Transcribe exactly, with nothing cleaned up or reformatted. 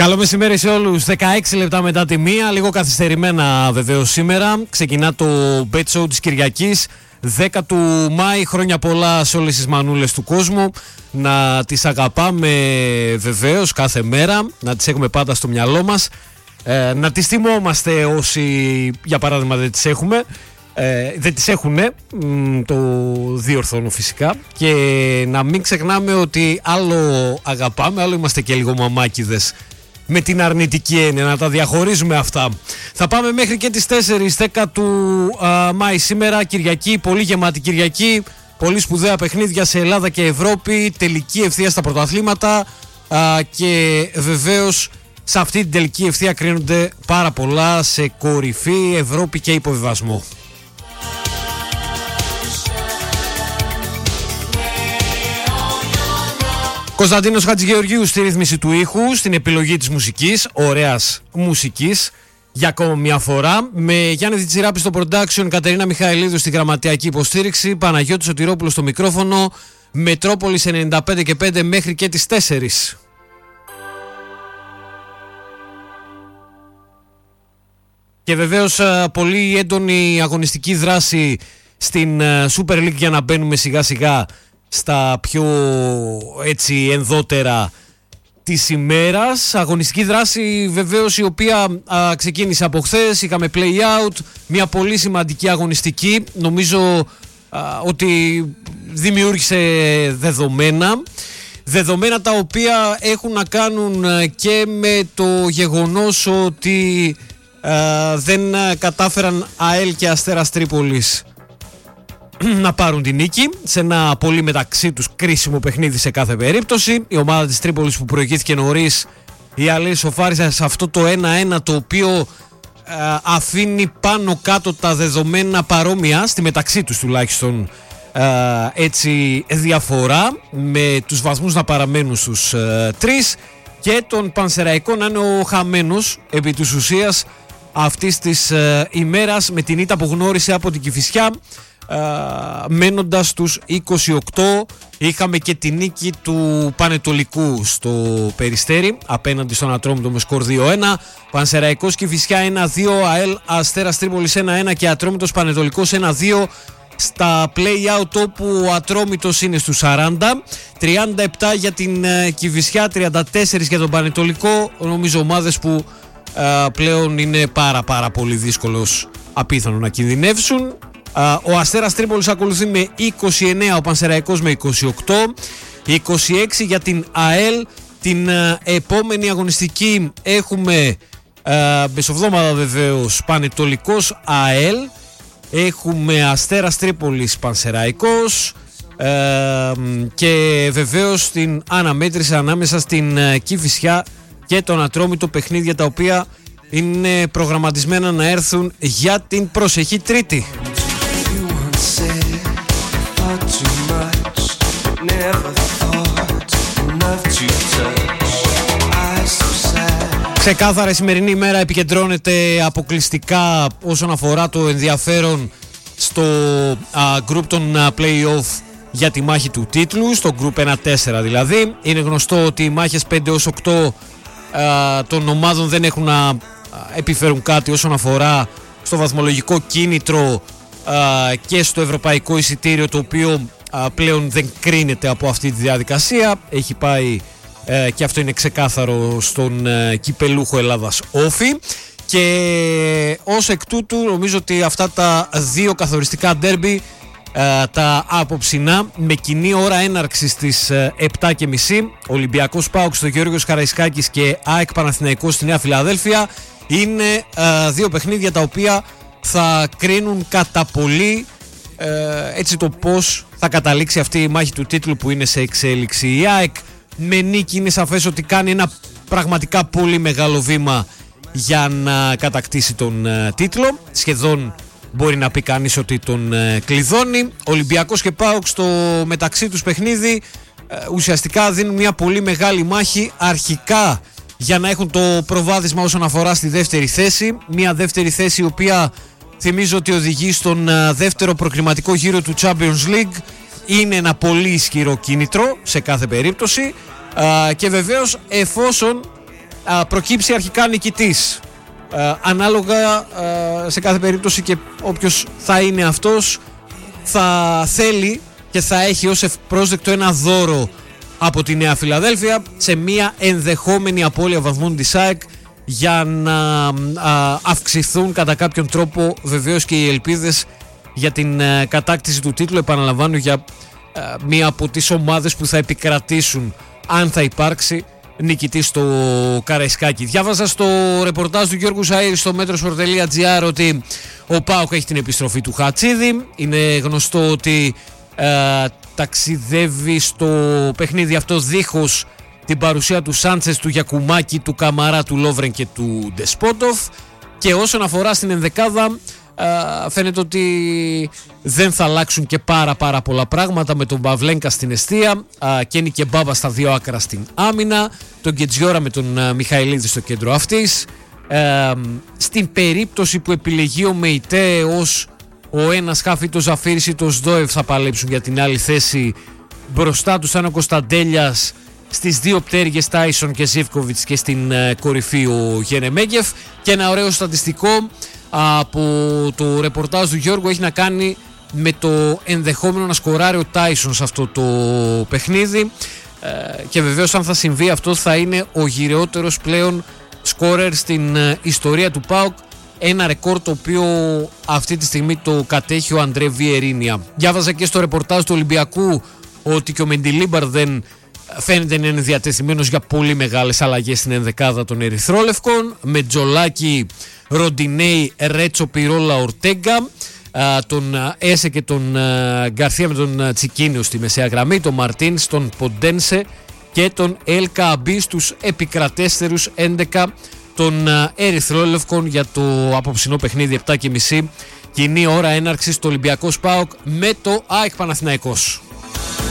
Καλό μεσημέρι σε όλους. δεκαέξι λεπτά μετά τη μία, λίγο καθυστερημένα βεβαίως σήμερα. Ξεκινά το Bet Show της Κυριακής, δέκα του Μάη. Χρόνια πολλά σε όλες τις μανούλες του κόσμου. Να τις αγαπάμε βεβαίως κάθε μέρα, να τις έχουμε πάντα στο μυαλό μας. Ε, να τις θυμόμαστε όσοι για παράδειγμα δεν τις έχουμε. Ε, δεν τις έχουν, το διορθώνω φυσικά. Και να μην ξεχνάμε ότι άλλο αγαπάμε, άλλο είμαστε και λίγο μαμάκιδες με την αρνητική έννοια, να τα διαχωρίζουμε αυτά. Θα πάμε μέχρι και τις τέσσερις, δέκα του α, Μάη σήμερα, Κυριακή, πολύ γεμάτη Κυριακή, πολύ σπουδαία παιχνίδια σε Ελλάδα και Ευρώπη, τελική ευθεία στα πρωταθλήματα α, και βεβαίως σε αυτή την τελική ευθεία κρίνονται πάρα πολλά σε κορυφή, Ευρώπη και υποβιβασμό. Κωνσταντίνος Χατζηγεωργίου στη ρύθμιση του ήχου, στην επιλογή της μουσικής, ωραίας μουσικής, για ακόμα μια φορά. Με Γιάννη Διτσιράπη στο production, Κατερίνα Μιχαηλίδου στη γραμματιακή υποστήριξη, Παναγιώτη Σωτηρόπουλο στο μικρόφωνο, Μετρόπολης ενενήντα πέντε και πέντε μέχρι και τις τέσσερις. Και βεβαίως πολύ έντονη αγωνιστική δράση στην Super League για να μπαίνουμε σιγά σιγά στα πιο έτσι ενδότερα της ημέρας. Αγωνιστική δράση βεβαίως η οποία α, ξεκίνησε από χθες. Είχαμε play out, μια πολύ σημαντική αγωνιστική. Νομίζω α, ότι δημιούργησε δεδομένα. Δεδομένα τα οποία έχουν να κάνουν και με το γεγονός ότι α, δεν κατάφεραν ΑΕΛ και Αστέρας Τρίπολης να πάρουν την νίκη σε ένα πολύ μεταξύ τους κρίσιμο παιχνίδι σε κάθε περίπτωση. Η ομάδα της Τρίπολης που προηγήθηκε νωρίς, η Αλή σοφάρισε σε αυτό το ένα ένα, το οποίο ε, αφήνει πάνω κάτω τα δεδομένα παρόμοια, στη μεταξύ τους τουλάχιστον ε, έτσι διαφορά, με τους βαθμούς να παραμένουν στους ε, τρεις και τον Πανσεραϊκό να είναι ο χαμένος επί της ουσίας αυτής της ε, ημέρας, με την ήττα που γνώρισε από την Κηφισιά. Uh, μένοντας στους είκοσι οκτώ. Είχαμε και τη νίκη του Πανετολικού στο Περιστέρι απέναντι στον Ατρόμητο με σκορ δύο ένα. Πανσεραϊκός Κηφισιά ένα δύο, ΑΕΛ Αστέρας Τρίπολης ένα ένα και Ατρόμητος Πανετολικός ένα δύο. Στα play out όπου ο Ατρόμητος είναι στους σαράντα, τριάντα επτά για την uh, Κηφισιά, τριάντα τέσσερα για τον Πανετολικό. Νομίζω ομάδες που uh, πλέον είναι πάρα πάρα πολύ δύσκολος, απίθανο να κινδυνεύσουν. Ο Αστέρας Τρίπολης ακολουθεί με είκοσι εννέα, ο Πανσεραϊκός με είκοσι οκτώ, είκοσι έξι για την ΑΕΛ. Την uh, επόμενη αγωνιστική έχουμε uh, μεσοβδόμαδα βεβαίως Πανετολικός ΑΕΛ, έχουμε Αστέρας Τρίπολης Πανσεραϊκός uh, και βεβαίως την αναμέτρηση ανάμεσα στην uh, Κηφισιά και τον Ατρόμητο, παιχνίδια τα οποία είναι προγραμματισμένα να έρθουν για την προσεχή Τρίτη. Ξεκάθαρα η σημερινή ημέρα επικεντρώνεται αποκλειστικά όσον αφορά το ενδιαφέρον στο α, group των α, play-off για τη μάχη του τίτλου, στο group ένα τέσσερα δηλαδή. Είναι γνωστό ότι οι μάχες πέντε έως οκτώ α, των ομάδων δεν έχουν να α, επιφέρουν κάτι όσον αφορά στο βαθμολογικό κίνητρο α, και στο ευρωπαϊκό εισιτήριο, το οποίο α, πλέον δεν κρίνεται από αυτή τη διαδικασία. Έχει πάει ε, και αυτό είναι ξεκάθαρο στον ε, κυπελούχο Ελλάδας Όφη, και ως εκ τούτου νομίζω ότι αυτά τα δύο καθοριστικά ντέρμπι, ε, τα άποψινά, με κοινή ώρα έναρξης στις ε, επτά και μισή, Ολυμπιακός ΠΑΟΚ στο Γεώργιος Καραϊσκάκης και ΑΕΚ Παναθηναϊκός στη Νέα Φιλαδέλφια, είναι ε, δύο παιχνίδια τα οποία θα κρίνουν κατά πολύ ε, έτσι το πώς θα καταλήξει αυτή η μάχη του τίτλου που είναι σε εξέλιξη. Η ΑΕΚ με νίκη είναι σαφές ότι κάνει ένα πραγματικά πολύ μεγάλο βήμα για να κατακτήσει τον ε, τίτλο. Σχεδόν μπορεί να πει κανείς ότι τον ε, κλειδώνει. Ολυμπιακός και ΠΑΟΚ στο μεταξύ τους παιχνίδι ε, ουσιαστικά δίνουν μια πολύ μεγάλη μάχη αρχικά για να έχουν το προβάδισμα όσον αφορά στη δεύτερη θέση. Μια δεύτερη θέση η οποία θυμίζω ότι οδηγεί στον ε, δεύτερο προκριματικό γύρο του Champions League. Είναι ένα πολύ ισχυρό κίνητρο σε κάθε περίπτωση, ε, και βεβαίως εφόσον α, προκύψει αρχικά νικητής. Α, ανάλογα α, σε κάθε περίπτωση και όποιος θα είναι αυτός θα θέλει και θα έχει ως ευπρόσδεκτο ένα δώρο από τη Νέα Φιλαδέλφια σε μια ενδεχόμενη απώλεια βαθμών της ΑΕΚ, για να α, αυξηθούν κατά κάποιον τρόπο βεβαίως και οι ελπίδες για την α, κατάκτηση του τίτλου. Επαναλαμβάνω, για α, μία από τις ομάδες που θα επικρατήσουν αν θα υπάρξει νικητή στο Καραϊσκάκι. Διάβαζα στο ρεπορτάζ του Γιώργου Ζαΐρη στο μέτροσπορ τελεία τζι άρ ότι ο ΠΑΟΚ έχει την επιστροφή του Χατσίδη. Είναι γνωστό ότι α, ταξιδεύει στο παιχνίδι αυτό δίχως την παρουσία του Σάντσες, του Γιακουμάκη, του Καμαρά, του Λόβρεν και του Ντεσπότοφ. Και όσον αφορά στην ενδεκάδα, α, φαίνεται ότι δεν θα αλλάξουν και πάρα πάρα πολλά πράγματα, με τον Παυλένκα στην εστία, Κένι και Μπάμπα στα δύο άκρα στην άμυνα, τον Κετζιόρα με τον α, Μιχαηλίδη στο κέντρο αυτής. Α, στην περίπτωση που επιλεγεί ο Μεϊτέ ως ο ένας χαφ, το Ζαφίρης ή το Σδόευ θα παλέψουν για την άλλη θέση. Μπροστά του σαν ο Κωνσταντέλιας, στις δύο πτέρυγες Τάισον και Ζίβκοβιτς και στην uh, κορυφή ο Γερεμέγεφ. Και ένα ωραίο στατιστικό uh, από το ρεπορτάζ του Γιώργου έχει να κάνει με το ενδεχόμενο να σκοράρει ο Τάισον σε αυτό το παιχνίδι, uh, και βεβαίως αν θα συμβεί αυτό θα είναι ο γυρεότερος πλέον σκόρερ στην uh, ιστορία του ΠΑΟΚ, ένα ρεκόρ το οποίο αυτή τη στιγμή το κατέχει ο Αντρέ Βιερίνια. Διάβαζα και στο ρεπορτάζ του Ολυμπιακού ότι και ο Μεντιλίμπαρ δεν φαίνεται να είναι διατεθειμένος για πολύ μεγάλες αλλαγές στην ενδεκάδα των Ερυθρόλευκων, με Τζολάκη, Ροντινέη, Ρέτσο, Πιρόλα, Ορτέγκα, τον Έσε και τον Γκαρθία με τον Τσικίνιο στη μεσαία γραμμή, τον Μαρτίνς, τον Ποντένσε και τον Ελ Καμπί στους επικρατέστερους έντεκα των Ερυθρόλευκων για το απόψινό παιχνίδι επτά και μισή κοινή ώρα έναρξης του Ολυμπιακός ΠΑΟΚ με το ΑΕΚ Παναθηναϊκός.